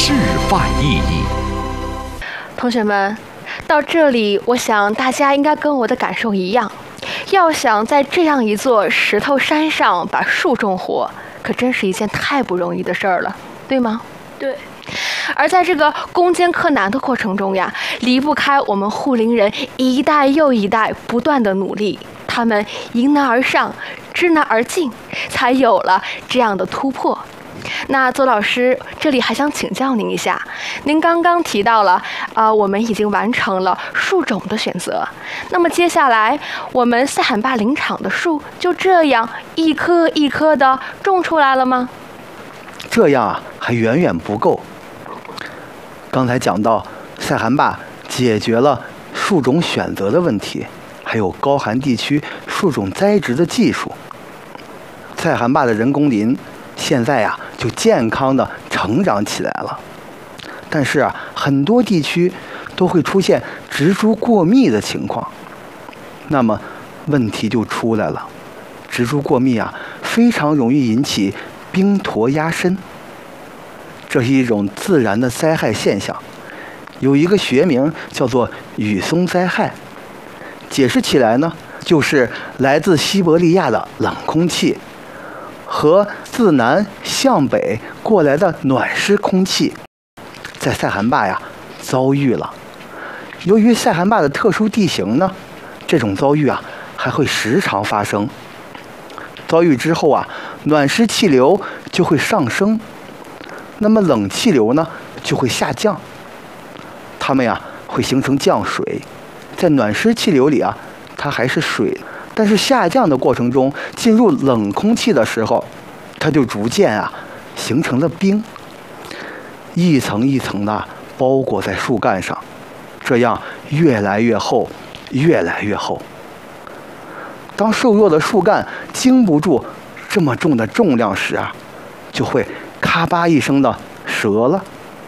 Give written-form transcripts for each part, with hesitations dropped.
示范意义。 同学们，到这里，我想大家应该跟我的感受一样，要想在这样一座石头山上把树种活，可真是一件太不容易的事儿了，对吗？ 对。 而在这个攻坚克难的过程中呀，离不开我们护林人一代又一代不断的努力，他们迎难而上，知难而进，才有了这样的突破。那邹老师，这里还想请教您一下，您刚刚提到了我们已经完成了树种的选择，那么接下来我们塞罕坝林场的树就这样一棵一棵的种出来了吗？ 这样啊，还远远不够。刚才讲到塞罕坝解决了树种选择的问题，还有高寒地区树种栽植的技术。塞罕坝的人工林现在呀就健康的成长起来了。但是啊，很多地区都会出现植株过密的情况。那么问题就出来了，植株过密啊，非常容易引起冰驼压身。这是一种自然的灾害现象，有一个学名叫做雨松灾害。解释起来呢，就是来自西伯利亚的冷空气和自南向北过来的暖湿空气，在塞罕坝呀遭遇了。由于塞罕坝的特殊地形呢，这种遭遇啊还会时常发生。遭遇之后啊，暖湿气流就会上升。那么冷气流呢就会下降，它们呀会形成降水。在暖湿气流里啊，它还是水，但是下降的过程中，进入冷空气的时候，它就逐渐啊形成了冰，一层一层的包裹在树干上，这样越来越厚，越来越厚。当瘦弱的树干经不住这么重的重量时啊，就会咔吧一声的折了。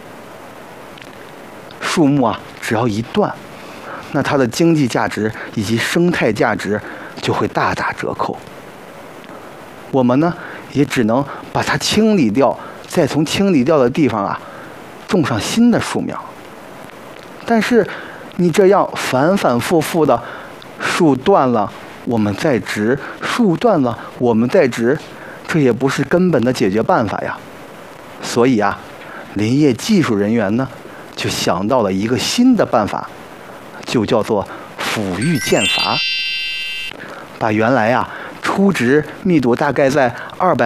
树木啊，只要一断，那它的经济价值以及生态价值就会大打折扣。我们呢，也只能把它清理掉，再从清理掉的地方啊，种上新的树苗。但是，你这样反反复复的，树断了我们再植，树断了我们再植，这也不是根本的解决办法呀。所以啊，林业技术人员呢，就想到了一个新的办法，就叫做抚育间伐。把原来啊初植密度大概在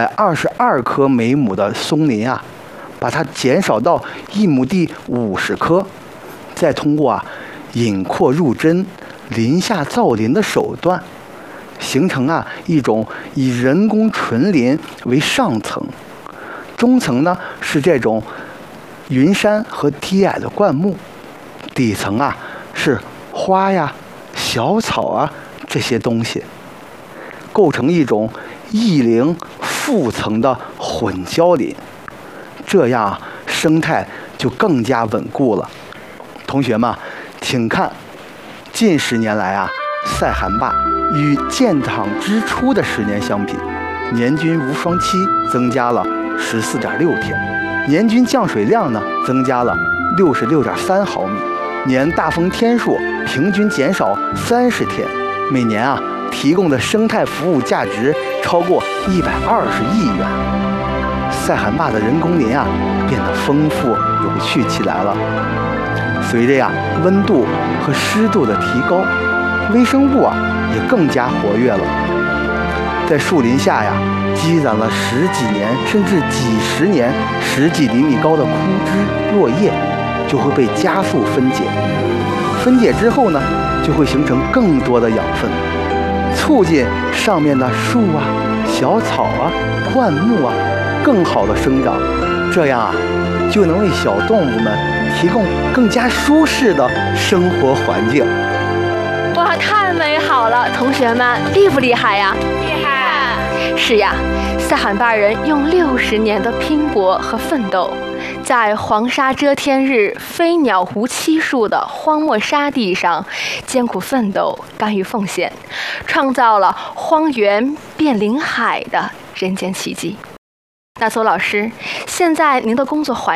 222棵每亩的松林啊，把它减少到1亩地50棵，再通过啊引扩入针、林下造林的手段，形成啊一种以人工纯林为上层，中层呢是这种云杉和低矮的灌木，底层啊是花呀、小草啊这些东西，构成一种异林复层的混交林，这样啊生态就更加稳固了。同学们，请看，近10年来啊，塞罕坝与建厂之初的10年相比，年均无霜期增加了14.6天，年均降水量呢增加了66.3毫米，年大风天数平均减少30天，每年啊提供的生态服务价值超过120亿元。塞罕坝的人工林啊变得丰富有趣起来了。随着呀温度和湿度的提高，微生物啊也更加活跃了。在树林下呀积攒了10几年甚至几十年10几厘米高的枯枝落叶，就会被加速分解。分解之后呢，就会形成更多的养分，促进上面的树啊、小草啊、灌木啊更好的生长，这样啊就能为小动物们提供更加舒适的生活环境。 哇，太美好了！同学们，厉不厉害呀？ 厉害！ 是呀，塞罕坝人用60年的拼搏和奋斗，在黄沙遮天日、飞鸟无栖树的荒漠沙地上艰苦奋斗、甘于奉献，创造了荒原变林海的人间奇迹。那邹老师，现在您的工作环